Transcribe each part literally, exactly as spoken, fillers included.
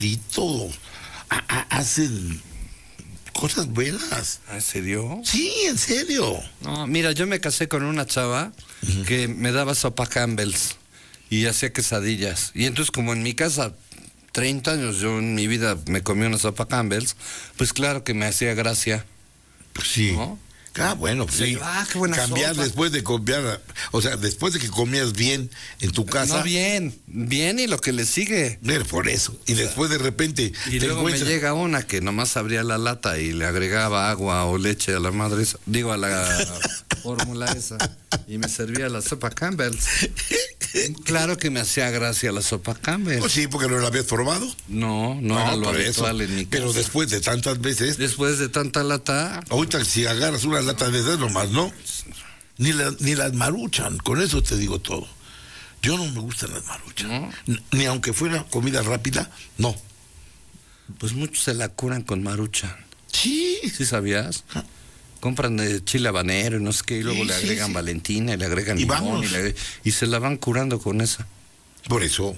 a, a, hacen cosas buenas. ¿En serio? Sí, en serio. No, mira, yo me casé con una chava uh-huh. que me daba sopa Campbell's y hacía quesadillas. Y entonces, como en mi casa, treinta años, yo en mi vida me comí una sopa Campbell's, pues claro que me hacía gracia. Pues sí. ¿No? Ah, bueno, pues sí. Ah, qué buena Cambiar sopa. después de comer, o sea, después de que comías bien en tu casa. No, bien, bien y lo que le sigue. Mira, por eso. Y después de repente y te luego encuentras... me llega una que nomás abría la lata y le agregaba agua o leche a la madre esa, digo a la fórmula esa, y me servía la sopa Campbell's. Claro que me hacía gracia la sopa Campbell's. Pues sí, porque no la habías probado. No, no, no era lo habitual en mi casa. Pero después de tantas veces. Después de tanta lata. Ahorita si agarras una lata de esas nomás, ¿no? Ni, la, ni las Maruchan, con eso te digo todo. Yo no me gustan las Maruchan. ¿No? Ni aunque fuera comida rápida, no. Pues muchos se la curan con Maruchan. Sí. ¿Sí sabías? ¿Ah? Compran de chile habanero y no sé qué, y luego sí, le agregan sí, sí. Valentina y le agregan y limón y, le, y se la van curando con esa. Por eso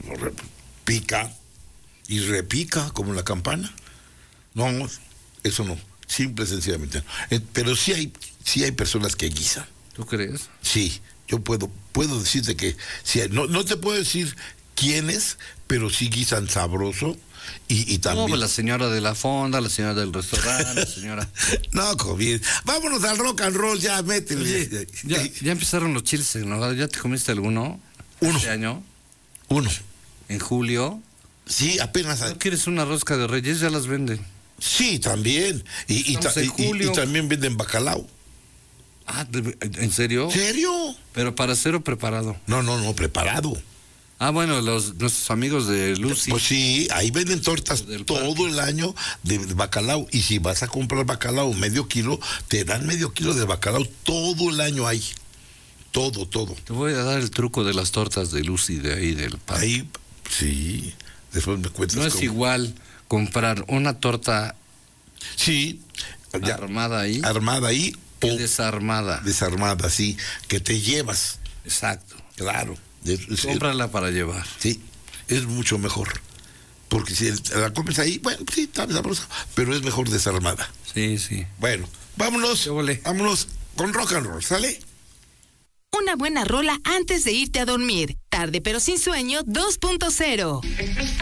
pica y repica como la campana. No, eso no, simple y sencillamente. Pero sí hay, sí hay personas que guisan. ¿Tú crees? Sí, yo puedo, puedo decirte que sí hay. No, no te puedo decir quiénes, pero sí guisan sabroso. Y, y también... No, la señora de la fonda, la señora del restaurante, la señora... No, COVID. Vámonos al rock and roll, ya, métele. Oye, ya, ya empezaron los chiles en nogada. ¿Ya te comiste alguno? Uno. ¿Este año? Uno. ¿En julio? Sí, apenas... ¿No quieres una rosca de Reyes? Ya las venden. Sí, también. Y, y, ta y, y, y también venden bacalao. Ah, ¿en serio? ¿Serio? ¿Pero para cero preparado? No, no, no, preparado. Ah, bueno, los nuestros amigos de Lucy. Pues sí, ahí venden tortas todo parque. El año de bacalao. Y si vas a comprar bacalao medio kilo, te dan medio kilo de bacalao todo el año ahí. Todo, todo. Te voy a dar el truco de las tortas de Lucy de ahí del parque. Ahí, sí. Después me cuentas. No es cómo. Igual comprar una torta sí, ya, armada ahí. Armada ahí. O desarmada. Desarmada, sí. Que te llevas. Exacto. Claro. Es, es, Cómprala para llevar. Sí, es mucho mejor. Porque si la comes ahí, bueno, sí, está sabrosa, pero es mejor desarmada. Sí, sí. Bueno, vámonos, vámonos con rock and roll, ¿sale? Una buena rola antes de irte a dormir. Tarde pero sin sueño dos punto cero.